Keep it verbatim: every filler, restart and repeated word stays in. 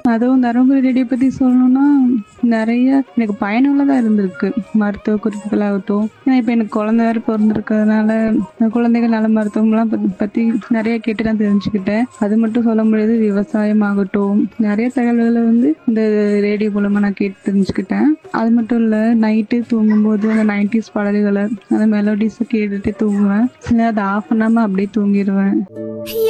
அதுவும் தருமபுரி ரேடியோ பத்தி சொல்லணும்னா நிறைய எனக்கு பயனுள்ளதா இருந்திருக்கு. மருத்துவ குறிப்புகளாகட்டும், ஏன்னா இப்ப எனக்கு குழந்தை வேற பிறந்திருக்கிறதுனால குழந்தைகள் நல மருத்துவம்லாம் பத்தி பத்தி நிறைய கேட்டு நான் தெரிஞ்சுக்கிட்டேன். அது மட்டும் சொல்ல முடியாது, விவசாயம் ஆகட்டும், நிறைய தகவல்களை வந்து இந்த ரேடியோ மூலமா நான் கேட்டு தெரிஞ்சுக்கிட்டேன். அது மட்டும் இல்ல, நைட்டு தூங்கும்போது அந்த நைன்டிஸ் பாடல்களை அந்த மெலோடிஸை கேட்டுட்டு தூங்குவேன். சில அதை ஆஃப் பண்ணாம அப்படியே தூங்கிடுவேன்.